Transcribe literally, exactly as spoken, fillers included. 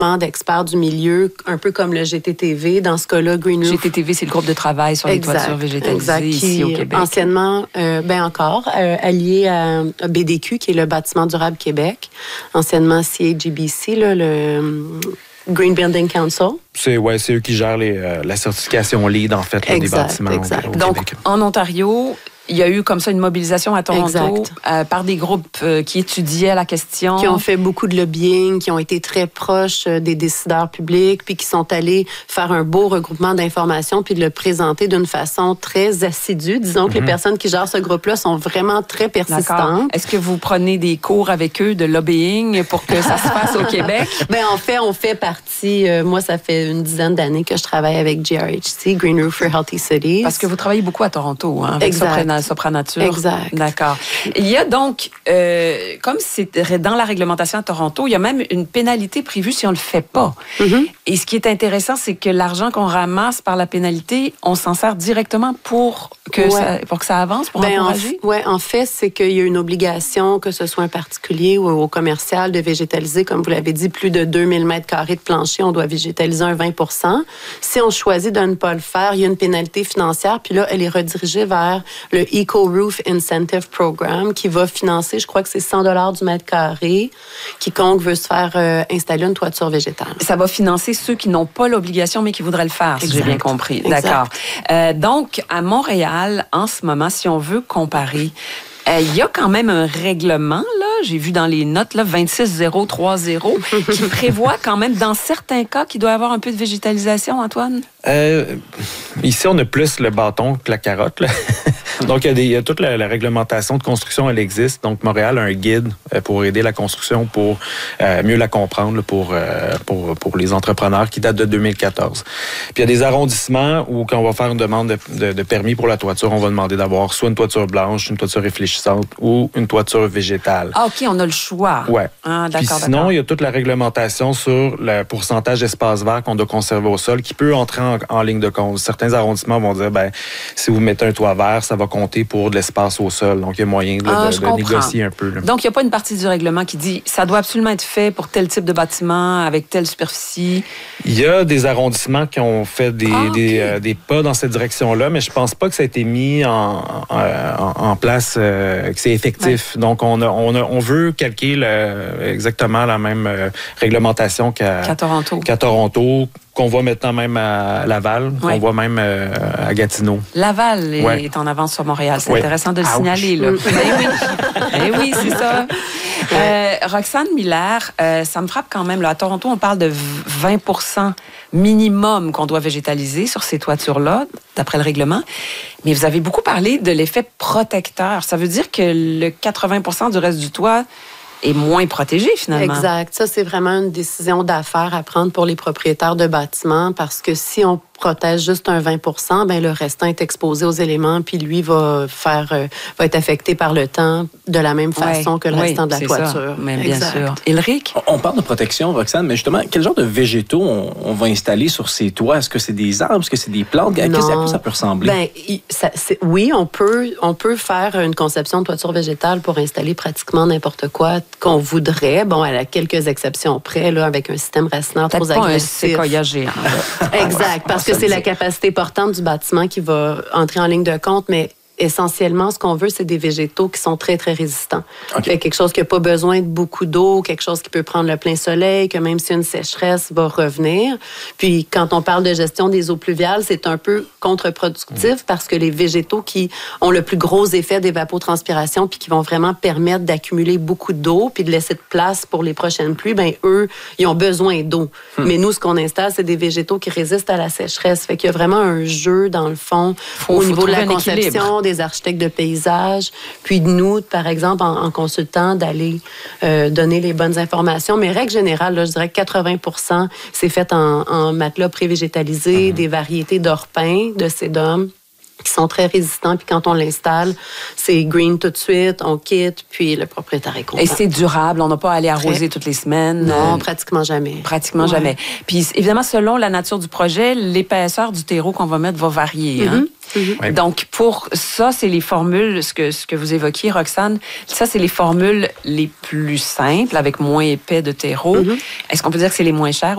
d'experts du milieu, un peu comme le G T T V. Dans ce cas-là, Green Roof... G T T V, c'est le groupe de travail sur exact, les toitures végétalisées exact, ici qui, au Québec. Anciennement, euh, ben encore, euh, allié à, à B D Q, qui est le Bâtiment durable Québec. Anciennement C A G B C, là, le Green Building Council. C'est, ouais, c'est eux qui gèrent les, euh, la certification LEED, en fait, là, exact, des bâtiments exact. au, au Donc, Québec. en Ontario, il y a eu comme ça une mobilisation à Toronto euh, par des groupes euh, qui étudiaient la question. Qui ont fait beaucoup de lobbying, qui ont été très proches des décideurs publics, puis qui sont allés faire un beau regroupement d'informations, puis de le présenter d'une façon très assidue. Disons que mm-hmm. les personnes qui gèrent ce groupe-là sont vraiment très persistantes. D'accord. Est-ce que vous prenez des cours avec eux de lobbying pour que ça se fasse au Québec? Ben en fait, on fait partie... Euh, moi, ça fait une dizaine d'années que je travaille avec G R H C, Green Roof for Healthy Cities. Parce que vous travaillez beaucoup à Toronto, hein, avec exact. Sopranature. Exact. D'accord. Il y a donc, euh, comme c'est dans la réglementation à Toronto, il y a même une pénalité prévue si on ne le fait pas. Mm-hmm. Et ce qui est intéressant, c'est que l'argent qu'on ramasse par la pénalité, on s'en sert directement pour que, ouais. ça, pour que ça avance, pour ben encourager? Oui, en fait, c'est qu'il y a une obligation, que ce soit un particulier ou au commercial, de végétaliser, comme vous l'avez dit, plus de deux mille mètres carrés de plancher, on doit végétaliser un vingt pour cent. Si on choisit de ne pas le faire, il y a une pénalité financière, puis là, elle est redirigée vers le Eco Roof Incentive Program qui va financer, je crois que c'est cent dollars du mètre carré, quiconque veut se faire euh, installer une toiture végétale. Ça va financer ceux qui n'ont pas l'obligation, mais qui voudraient le faire, exact. Si j'ai bien compris. Exact. D'accord. Euh, donc, à Montréal, en ce moment, si on veut comparer, il euh, y a quand même un règlement, là, j'ai vu dans les notes, là, vingt-six zéro trente, qui prévoit quand même, dans certains cas, qu'il doit y avoir un peu de végétalisation, Antoine? Euh, ici, on a plus le bâton que la carotte, là. Donc, il y a, des, il y a toute la, la réglementation de construction, elle existe. Donc, Montréal a un guide pour aider la construction, pour euh, mieux la comprendre là, pour, euh, pour, pour les entrepreneurs qui date de deux mille quatorze. Puis, il y a des arrondissements où, quand on va faire une demande de, de, de permis pour la toiture, on va demander d'avoir soit une toiture blanche, une toiture réfléchissante ou une toiture végétale. Ah, OK, on a le choix. Oui. Ah, d'accord, Puis sinon, d'accord. il y a toute la réglementation sur le pourcentage d'espace vert qu'on doit conserver au sol qui peut entrer en, en ligne de compte. Certains arrondissements vont dire, ben si vous mettez un toit vert, ça va compter pour de l'espace au sol. Donc, il y a moyen de, ah, de, de négocier un peu. Là. Donc, il n'y a pas une partie du règlement qui dit ça doit absolument être fait pour tel type de bâtiment, avec telle superficie? Il y a des arrondissements qui ont fait des, ah, okay. des, euh, des pas dans cette direction-là, mais je pense pas que ça a été mis en, en, en place, euh, que c'est effectif. Ouais. Donc, on, a, on, a, on veut calquer le, exactement la même euh, réglementation qu'à, qu'à Toronto. Qu'à Toronto. Qu'on voit maintenant même à Laval, oui. qu'on voit même euh, à Gatineau. Laval est, ouais. est en avance sur Montréal. C'est ouais. intéressant de le Ouch. signaler. Là. Eh oui, eh oui c'est ça. Euh, Roxane Miller, euh, ça me frappe quand même. Là, à Toronto, on parle de vingt pour cent minimum qu'on doit végétaliser sur ces toitures-là, d'après le règlement. Mais vous avez beaucoup parlé de l'effet protecteur. Ça veut dire que le quatre-vingts pour cent du reste du toit est moins protégé, finalement. Exact. Ça, c'est vraiment une décision d'affaires à prendre pour les propriétaires de bâtiments parce que si on protège juste un vingt pour cent, ben le restant est exposé aux éléments, puis lui va faire euh, va être affecté par le temps de la même façon ouais, que le oui, restant de la toiture. Ça, mais bien exact. Sûr. Ulrich? On parle de protection, Roxane, mais justement, quel genre de végétaux on, on va installer sur ces toits? Est-ce que c'est des arbres? Est-ce que c'est des plantes? Non. Qu'est-ce à quoi ça peut ressembler? Ben, ça, c'est, oui, on peut, on peut faire une conception de toiture végétale pour installer pratiquement n'importe quoi qu'on voudrait. Bon, à quelques exceptions près, là, avec un système racinaire trop agressif. Peut-être pas un séquoia géant. Exact, parce que c'est la capacité portante du bâtiment qui va entrer en ligne de compte, mais essentiellement, ce qu'on veut, c'est des végétaux qui sont très, très résistants. Okay. Fait quelque chose qui n'a pas besoin de beaucoup d'eau, quelque chose qui peut prendre le plein soleil, que même si une sécheresse va revenir. Puis, quand on parle de gestion des eaux pluviales, c'est un peu contre-productif mmh. parce que les végétaux qui ont le plus gros effet d'évapotranspiration puis qui vont vraiment permettre d'accumuler beaucoup d'eau puis de laisser de place pour les prochaines pluies, ben eux, ils ont besoin d'eau. Mmh. Mais nous, ce qu'on installe, c'est des végétaux qui résistent à la sécheresse. Fait qu'il y a vraiment un jeu, dans le fond, faut, au faut niveau de la conception, des architectes de paysage, puis de nous, par exemple, en, en consultant, d'aller euh, donner les bonnes informations. Mais règle générale, là, je dirais que quatre-vingts pour cent, c'est fait en, en matelas pré-végétalisés, mmh. des variétés d'orpins, de sédum, qui sont très résistants. Puis quand on l'installe, c'est green tout de suite, on quitte, puis le propriétaire est content. Et c'est durable, on n'a pas à aller arroser très... toutes les semaines? Non, euh, pratiquement jamais. Pratiquement ouais. jamais. Puis évidemment, selon la nature du projet, l'épaisseur du terreau qu'on va mettre va varier. Mm-hmm. Hein? Mm-hmm. Oui. Donc, pour ça, c'est les formules, ce que, ce que vous évoquiez, Roxane, ça, c'est les formules les plus simples, avec moins épais de terreau. Mm-hmm. Est-ce qu'on peut dire que c'est les moins chères